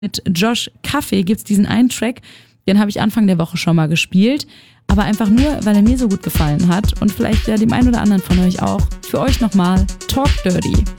Mit Josh Kaffee gibt's diesen einen Track, den habe ich Anfang der Woche schon mal gespielt, aber einfach nur, weil er mir so gut gefallen hat und vielleicht ja dem einen oder anderen von euch auch. Für euch nochmal Talk Dirty.